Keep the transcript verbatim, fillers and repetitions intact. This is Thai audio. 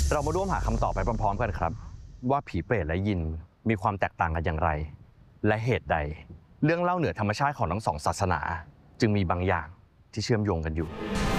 เรามาร่วมหาคำตอบไปพร้อมๆกันครับว่าผีเปรตและยินมีความแตกต่างกันอย่างไรและเหตุใดเรื่องเล่าเหนือธรรมชาติของทั้งสองศาสนาจึงมีบางอย่างที่เชื่อมโยงกันอยู่